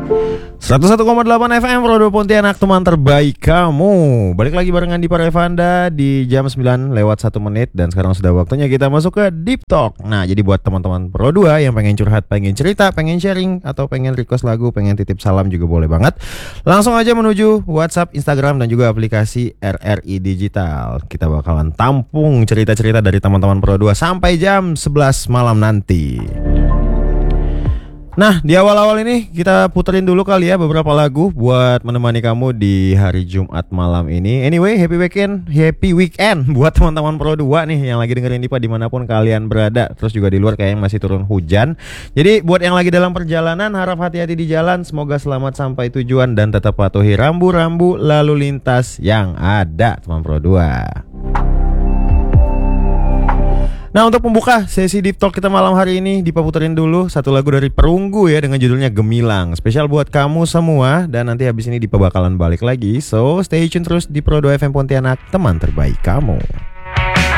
101,8 FM Pro 2 Pontianak, teman terbaik kamu. Balik lagi barengan di Parevanda di jam 9 lewat 1 menit. Dan sekarang sudah waktunya kita masuk ke Deep Talk. Nah, jadi buat teman-teman Pro 2 yang pengen curhat, pengen cerita, pengen sharing, atau pengen request lagu, pengen titip salam juga boleh banget, langsung aja menuju WhatsApp, Instagram, dan juga aplikasi RRI Digital. Kita bakalan tampung cerita-cerita dari teman-teman Pro 2 sampai jam 11 malam nanti. Nah, di awal-awal ini kita puterin dulu kali ya beberapa lagu buat menemani kamu di hari Jumat malam ini. Anyway, happy weekend buat teman-teman Pro 2 nih yang lagi dengerin Dipa dimanapun kalian berada. Terus juga di luar kayaknya masih turun hujan. Jadi buat yang lagi dalam perjalanan, harap hati-hati di jalan. Semoga selamat sampai tujuan dan tetap patuhi rambu-rambu lalu lintas yang ada, teman Pro 2. Nah, untuk pembuka sesi Deep Talk kita malam hari ini, Dipa puterin dulu satu lagu dari Perunggu ya dengan judulnya Gemilang. Spesial buat kamu semua. Dan nanti habis ini Dipa bakalan balik lagi. So, stay tune terus di Pro 2 FM Pontianak, teman terbaik kamu.